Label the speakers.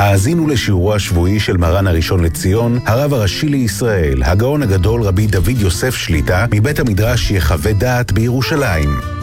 Speaker 1: האזינו לשיעורו השבועי של מרן הראשון לציון, הרב הראשי לישראל, הגאון הגדול רבי דוד יוסף שליט"א, מבית המדרש יחווה דעת בירושלים.